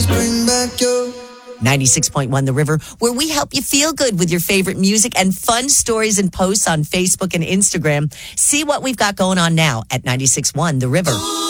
bring back your 96.1 The River, where we help you feel good with your favorite music and fun stories and posts on Facebook and Instagram. See what we've got going on now at 96.1 The River.